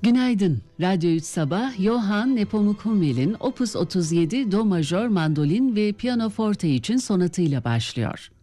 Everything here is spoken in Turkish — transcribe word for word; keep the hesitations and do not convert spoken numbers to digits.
Günaydın. Radyo üç Sabah, Johann Nepomuk Hummel'in Opus otuz yedi Do majör mandolin ve piyano forte için sonatıyla başlıyor.